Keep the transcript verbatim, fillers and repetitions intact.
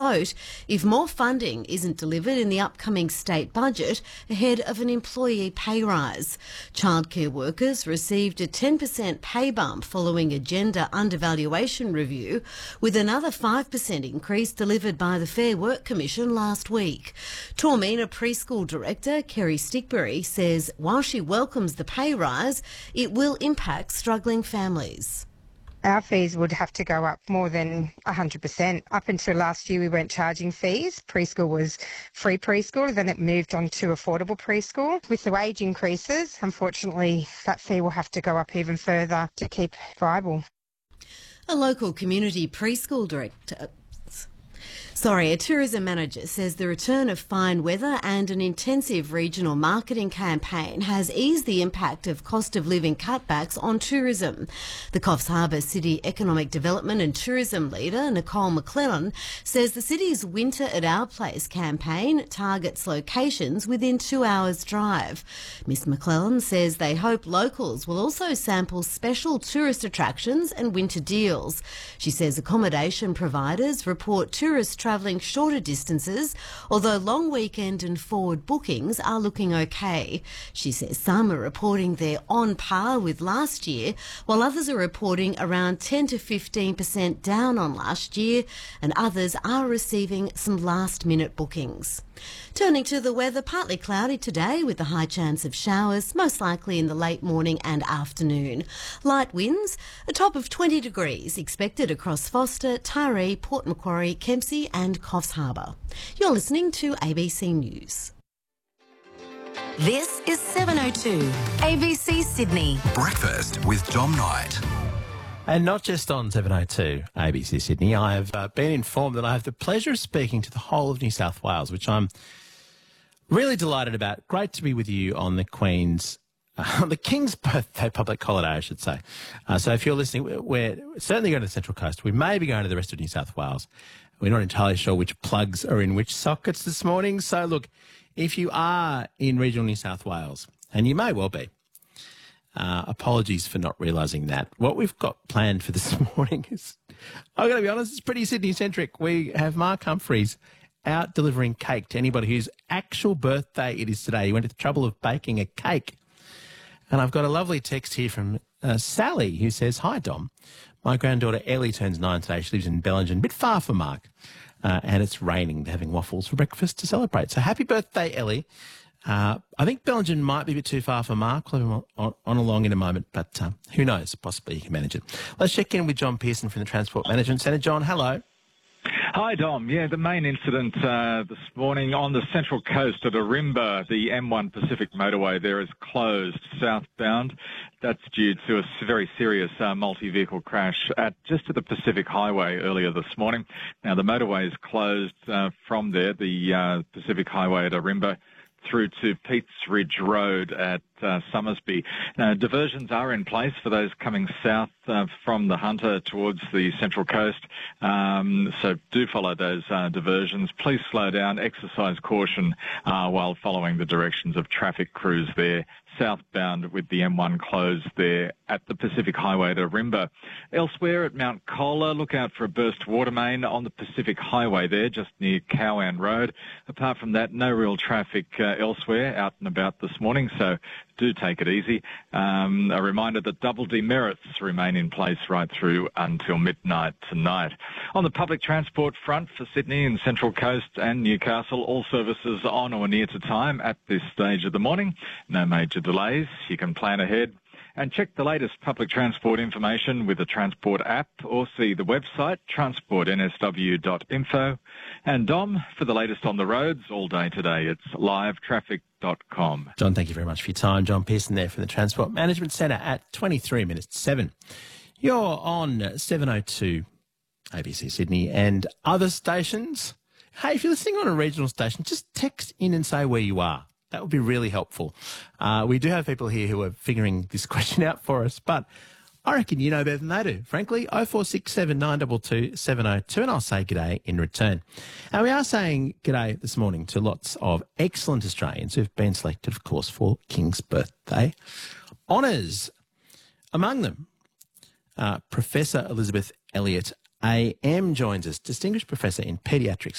quote, if more funding isn't delivered in the upcoming state budget ahead of an employee pay rise. Childcare workers received a ten percent pay bump following a gender undervaluation review, with another five percent increase delivered by the Fair Work Commission last week. Tormina Preschool Director Kerry Stickbury says while she welcomes the pay rise, it will impact struggling families. Our fees would have to go up more than one hundred percent. Up until last year, we weren't charging fees. Preschool was free preschool, then it moved on to affordable preschool. With the wage increases, unfortunately, that fee will have to go up even further to keep viable. A local community preschool director... Sorry, a tourism manager says the return of fine weather and an intensive regional marketing campaign has eased the impact of cost of living cutbacks on tourism. The Coffs Harbour City Economic Development and Tourism leader, Nicole McClellan, says the city's Winter at Our Place campaign targets locations within two hours' drive. Miss McClellan says they hope locals will also sample special tourist attractions and winter deals. She says accommodation providers report tourists travelling shorter distances, although long weekend and forward bookings are looking okay. She says some are reporting they're on par with last year, while others are reporting around ten to fifteen percent down on last year, and others are receiving some last-minute bookings. Turning to the weather, partly cloudy today with a high chance of showers, most likely in the late morning and afternoon. Light winds, a top of twenty degrees expected across Foster, Taree, Port Macquarie, Kempsey and Coffs Harbour. You're listening to A B C News. This is seven oh two, A B C Sydney. Breakfast with Dom Knight. And not just on seven oh two A B C Sydney, I have uh, been informed that I have the pleasure of speaking to the whole of New South Wales, which I'm really delighted about. Great to be with you on the Queen's, uh, the King's birthday public holiday, I should say. Uh, so if you're listening, we're certainly going to the Central Coast. We may be going to the rest of New South Wales. We're not entirely sure which plugs are in which sockets this morning. So look, if you are in regional New South Wales, and you may well be, Uh, apologies for not realising that. What we've got planned for this morning is, I've got to be honest, it's pretty Sydney-centric. We have Mark Humphries out delivering cake to anybody whose actual birthday it is today. He went to the trouble of baking a cake. And I've got a lovely text here from uh, Sally, who says, "Hi, Dom. My granddaughter Ellie turns nine today. She lives in Bellingen, a bit far from Mark. Uh, and it's raining. They're having waffles for breakfast to celebrate. So happy birthday, Ellie. Uh, I think Bellingen might be a bit too far for Mark. We'll have him on, on along in a moment, but um, who knows? Possibly he can manage it. Let's check in with John Pearson from the Transport Management Centre. John, hello. Hi, Dom. Yeah, the main incident uh, this morning on the Central Coast at Ourimbah, the M one Pacific motorway there is closed southbound. That's due to a very serious uh, multi-vehicle crash at just at the Pacific Highway earlier this morning. Now, the motorway is closed uh, from there, the uh, Pacific Highway at Ourimbah, through to Peats Ridge Road at uh, Summersby. Now, diversions are in place for those coming south uh, from the Hunter towards the Central Coast. Um, so do follow those uh, diversions. Please slow down, exercise caution uh, while following the directions of traffic crews there southbound with the M one closed there at the Pacific Highway to Ourimbah. Elsewhere at Mount Colah, look out for a burst water main on the Pacific Highway there, just near Cowan Road. Apart from that, no real traffic uh, elsewhere out and about this morning, so do take it easy. Um, a reminder that double demerits remain in place right through until midnight tonight. On the public transport front for Sydney and Central Coast and Newcastle, all services on or near to time at this stage of the morning. No major delays. You can plan ahead and check the latest public transport information with the Transport app or see the website transport n s w dot info. And Dom, for the latest on the roads all day today, it's live traffic dot com. John, thank you very much for your time. John Pearson there from the Transport Management Centre at twenty-three minutes to seven. You're on seven oh two A B C Sydney and other stations. Hey, if you're listening on a regional station, just text in and say where you are. That would be really helpful. Uh, we do have people here who are figuring this question out for us, but I reckon you know better than they do. Frankly, oh four six seven nine two two seven oh two, and I'll say g'day in return. And we are saying g'day this morning to lots of excellent Australians who've been selected, of course, for King's birthday honours. Among them, uh, Professor Elizabeth Elliott A M joins us, Distinguished Professor in Paediatrics